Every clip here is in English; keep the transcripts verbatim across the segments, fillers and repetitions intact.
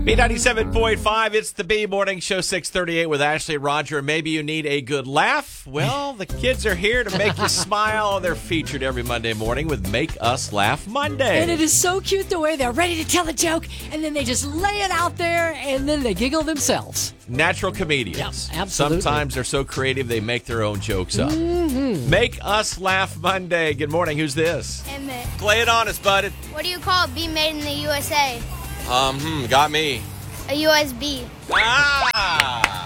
B ninety-seven point five, it's the B Morning Show, six thirty-eight with Ashley and Roger. Maybe you need a good laugh. Well, the kids are here to make you smile. They're featured every Monday morning with Make Us Laugh Monday. And it is so cute the way they're ready to tell a joke, and then they just lay it out there, and then they giggle themselves. Natural comedians. Yep, absolutely. Sometimes they're so creative they make their own jokes up. Mm-hmm. Make Us Laugh Monday. Good morning. Who's this? Emmett. Lay it on us, bud. What do you call it? Be made in the U S A? Um, hmm, got me. A U S B. Ah!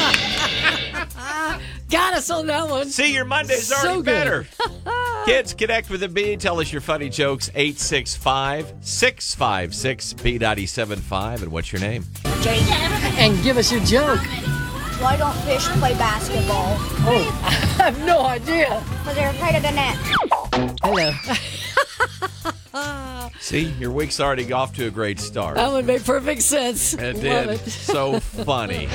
Got us on that one. See, your Monday's So already good. better. Kids, connect with the B. Tell us your funny jokes. eight six five, six five six, B nine seven five. And what's your name? And give us your joke. Why don't fish play basketball? Oh, I have no idea. Because they're afraid of the net. Hello. See, your week's already off to a great start. That would make perfect sense. It Love did. it. So funny.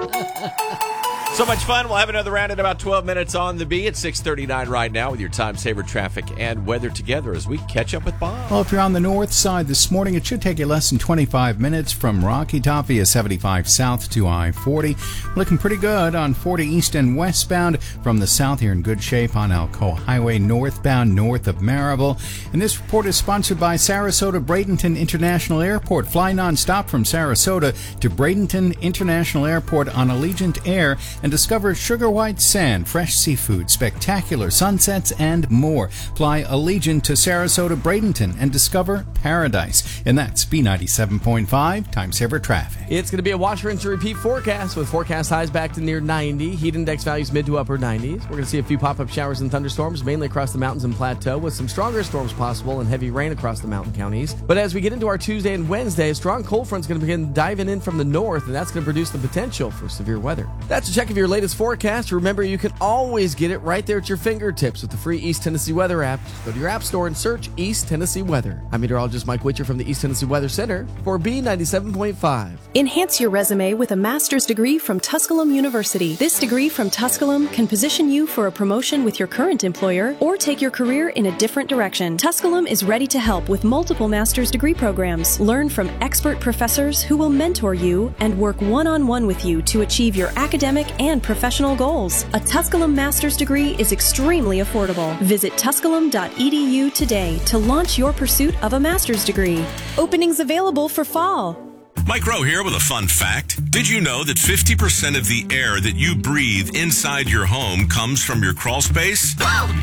So much fun. We'll have another round in about twelve minutes on the B at six thirty-nine right now with your time saver traffic and weather together as we catch up with Bob. Well, if you're on the north side this morning, it should take you less than twenty-five minutes from Rocky Top via seventy-five south to I forty. Looking pretty good on forty east and westbound. From the south, you're in good shape on Alcoa Highway northbound north of Maryville. And this report is sponsored by Sarasota Bradenton International Airport. Fly nonstop from Sarasota to Bradenton International Airport on Allegiant Air and discover sugar white sand, fresh seafood, spectacular sunsets, and more. Fly Allegiant to Sarasota Bradenton and discover paradise. And that's B ninety-seven point five, Time Saver Traffic. It's going to be a wash, rinse, and repeat forecast with forecast highs back to near ninety. Heat index values mid to upper nineties. We're going to see a few pop-up showers and thunderstorms, mainly across the mountains and plateau, with some stronger storms possible and heavy rain across the mountain counties. But as we get into our Tuesday and Wednesday, a strong cold front is going to begin diving in from the north, and that's going to produce the potential for severe weather. That's a check of your latest forecast. Remember, you can always get it right there at your fingertips with the free East Tennessee Weather app. Just go to your app store and search East Tennessee Weather. I'm meteorologist Mike Witcher from the East Tennessee Weather Center for B ninety-seven point five. Enhance your resume with a master's degree from Tusculum University. This degree from Tusculum can position you for a promotion with your current employer or take your career in a different direction. Tusculum is ready to help with multiple master's degree programs. Learn from expert professors who will mentor you and work one-on-one with you to achieve your academic and professional goals. A Tusculum master's degree is extremely affordable. Visit tusculum dot e d u today to launch your pursuit of a master's degree. Openings available for fall. Mike Rowe here with a fun fact. Did you know that fifty percent of the air that you breathe inside your home comes from your crawl space?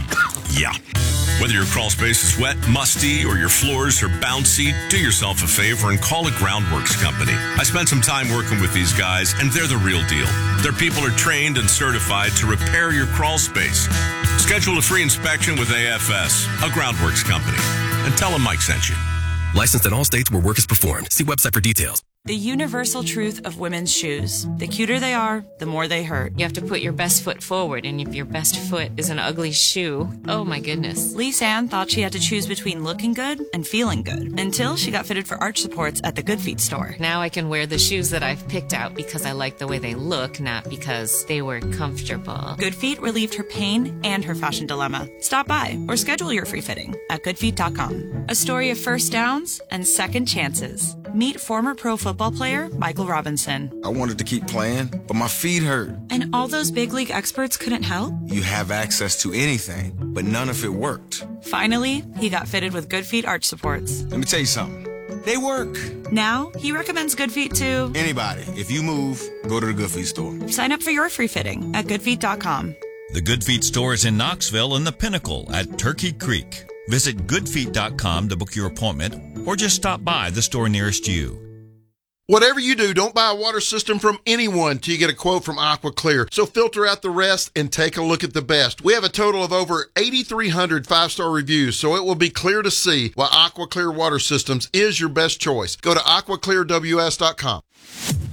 Yeah. Whether your crawl space is wet, musty, or your floors are bouncy, do yourself a favor and call a Groundworks company. I spent some time working with these guys, and they're the real deal. Their people are trained and certified to repair your crawl space. Schedule a free inspection with A F S, a Groundworks company, and tell them Mike sent you. Licensed in all states where work is performed. See website for details. The universal truth of women's shoes. The cuter they are, the more they hurt. You have to put your best foot forward, and if your best foot is an ugly shoe, oh my goodness. Lise Ann thought she had to choose between looking good and feeling good until she got fitted for arch supports at the Good Feet store. Now I can wear the shoes that I've picked out because I like the way they look, not because they were comfortable. Good Feet relieved her pain and her fashion dilemma. Stop by or schedule your free fitting at good feet dot com. A story of first downs and second chances. Meet former pro football player Michael Robinson. I wanted to keep playing, but my feet hurt. And all those big league experts couldn't help? You have access to anything, but none of it worked. Finally, he got fitted with Good Feet arch supports. Let me tell you something. They work. Now, he recommends Good Feet to anybody. If you move, go to the Good Feet store. Sign up for your free fitting at good feet dot com. The Good Feet store is in Knoxville and the Pinnacle at Turkey Creek. Visit good feet dot com to book your appointment or just stop by the store nearest you. Whatever you do, don't buy a water system from anyone till you get a quote from Aqua Clear. So filter out the rest and take a look at the best. We have a total of over eighty-three hundred five-star reviews, so it will be clear to see why Aqua Clear Water Systems is your best choice. Go to aqua clear w s dot com.